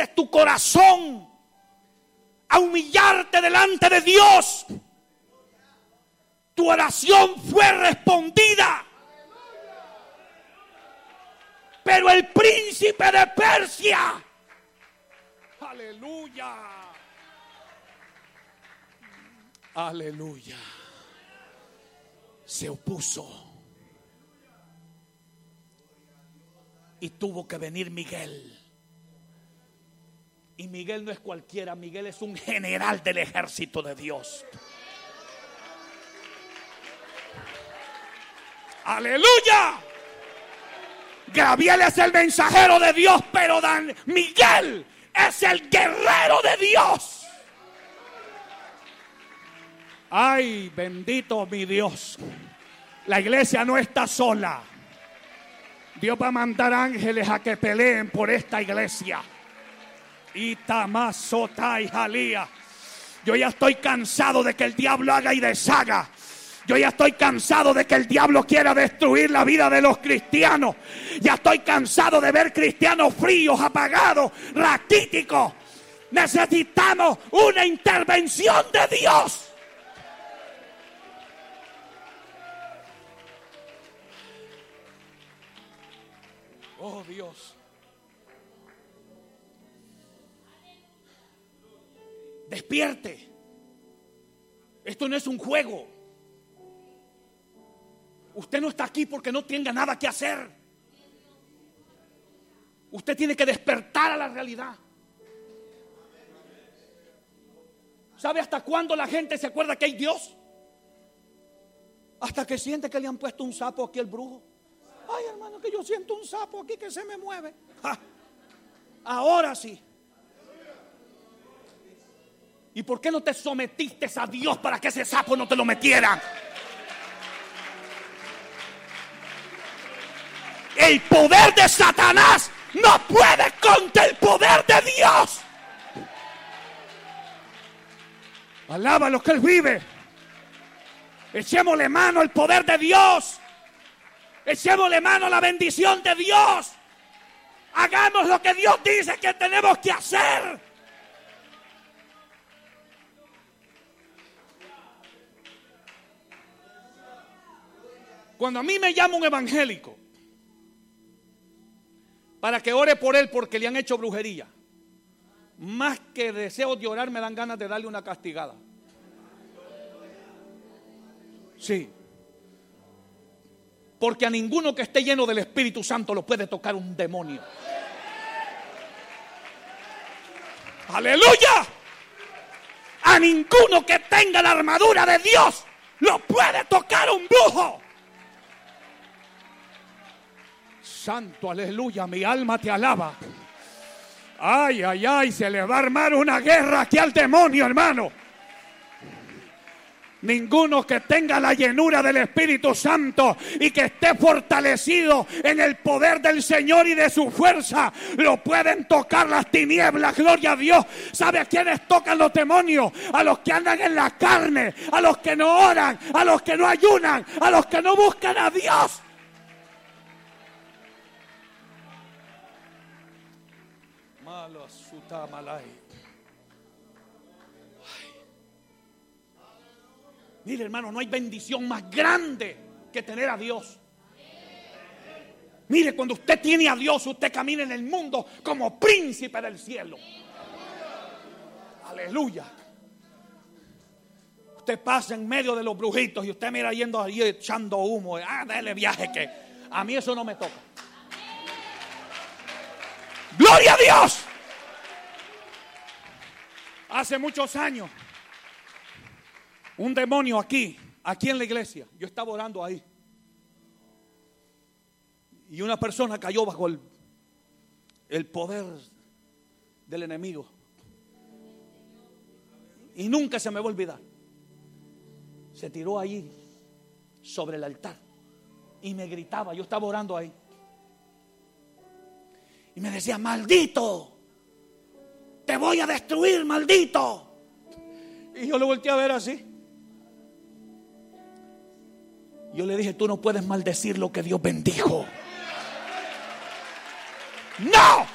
dispueste tu corazón a humillarte delante de Dios, tu oración fue respondida. Pero el príncipe de Persia, aleluya, aleluya, se opuso. Y tuvo que venir Miguel. Y Miguel no es cualquiera, Miguel es un general del ejército de Dios. ¡Aleluya! Gabriel es el mensajero de Dios, pero Miguel es el guerrero de Dios. ¡Ay, bendito mi Dios! La iglesia no está sola. Dios va a mandar ángeles a que peleen por esta iglesia. Itamasota y Jalía. Yo ya estoy cansado de que el diablo haga y deshaga. Yo ya estoy cansado de que el diablo quiera destruir la vida de los cristianos. Ya estoy cansado de ver cristianos fríos, apagados, raquíticos. Necesitamos una intervención de Dios. Oh Dios. Despierte. Esto no es un juego. Usted no está aquí porque no tenga nada que hacer. Usted tiene que despertar a la realidad. ¿Sabe hasta cuándo la gente se acuerda que hay Dios? Hasta que siente que le han puesto un sapo aquí al brujo. Ay, hermano, que yo siento un sapo aquí que se me mueve. ¡Ja! Ahora sí. ¿Y por qué no te sometiste a Dios para que ese sapo no te lo metiera? El poder de Satanás no puede contra el poder de Dios. Alaba lo que Él vive. Echémosle mano al poder de Dios. Echémosle mano a la bendición de Dios. Hagamos lo que Dios dice que tenemos que hacer. Cuando a mí me llama un evangélico para que ore por él porque le han hecho brujería, más que deseos de orar me dan ganas de darle una castigada. Sí. Porque a ninguno que esté lleno del Espíritu Santo lo puede tocar un demonio. ¡Aleluya! A ninguno que tenga la armadura de Dios lo puede tocar un brujo. Santo, aleluya, mi alma te alaba. Ay, ay, ay, se le va a armar una guerra aquí al demonio, hermano. Ninguno que tenga la llenura del Espíritu Santo y que esté fortalecido en el poder del Señor y de su fuerza, lo pueden tocar las tinieblas, gloria a Dios. ¿Sabe a quiénes tocan los demonios? A los que andan en la carne, a los que no oran, a los que no ayunan, a los que no buscan a Dios. Malo asuta malay. Mire, hermano, no hay bendición más grande que tener a Dios. Mire, cuando usted tiene a Dios, usted camina en el mundo como príncipe del cielo. Aleluya. Usted pasa en medio de los brujitos y usted mira yendo ahí echando humo. Dale viaje, que a mí eso no me toca. ¡Gloria a Dios! Hace muchos años, un demonio aquí en la iglesia. Yo estaba orando ahí. Y una persona cayó bajo el poder del enemigo. Y nunca se me va a olvidar. Se tiró ahí sobre el altar y me gritaba. Yo estaba orando ahí. Y me decía: maldito, te voy a destruir, maldito. Y yo lo volteé a ver así. Yo le dije: tú no puedes maldecir lo que Dios bendijo. ¡No!